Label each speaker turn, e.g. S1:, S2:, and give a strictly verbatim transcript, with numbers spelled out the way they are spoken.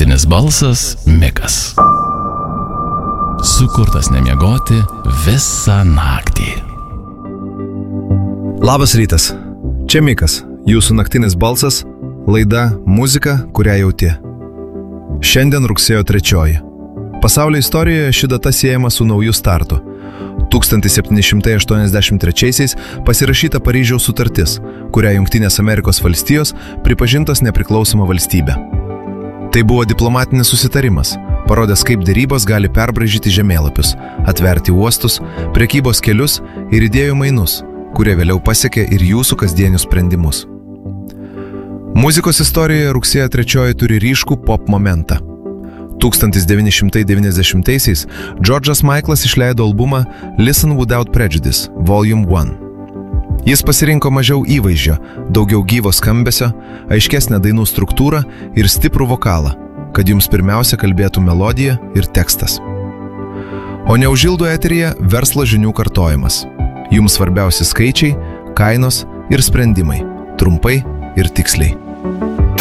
S1: Naktinis balsas Mikas. Sukurtas nemiegoti visą naktį.
S2: Labas rytas. Čia Mikas, jūsų naktinis balsas, laida Muzika, kurią jauti. Šiandien rugsėjo trečioji. Pasaulio istorijoje ši data siejama su nauju startu. tūkstantis septyni šimtai aštuoniasdešimt trečiaisiais pasirašyta Paryžiaus sutartis, kuria Jungtinės Amerikos valstijos pripažintos nepriklausoma valstybė. Tai buvo diplomatinis susitarimas, parodęs, kaip derybos gali perbraižyti žemėlapius, atverti uostus, prekybos kelius ir idėjų mainus, kurie vėliau pasiekė ir jūsų kasdienius sprendimus. Muzikos istorijoje rugsėjo trečioji turi ryškų pop momentą. tūkstantis devyni šimtai devyniasdešimtaisiais George'as Michaelas išleido albumą Listen Without Prejudice, Volume one. Jis pasirinko mažiau įvaizdžio, daugiau gyvo skambesio, aiškesnę dainų struktūrą ir stiprų vokalą, kad jums pirmiausia kalbėtų melodija ir tekstas. O neužildo eteryje verslo žinių kartojimas. Jums svarbiausi skaičiai, kainos ir sprendimai, trumpai ir tiksliai.